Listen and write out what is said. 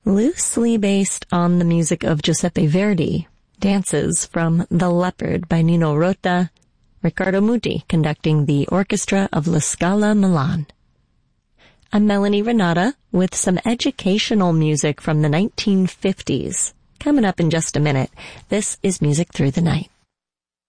loosely based on the music of Giuseppe Verdi, Dances from The Leopard by Nino Rota, Riccardo Muti conducting the orchestra of La Scala Milan. I'm Melanie Renata with some educational music from the 1950s. Coming up in just a minute, this is Music Through the Night.